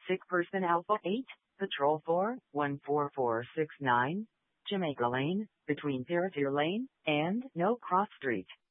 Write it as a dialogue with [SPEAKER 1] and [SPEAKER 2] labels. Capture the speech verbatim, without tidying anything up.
[SPEAKER 1] Sick Person Alpha eight, Patrol four, one four four six nine, Jamaica Lane, between Paratir Lane and No Cross Street.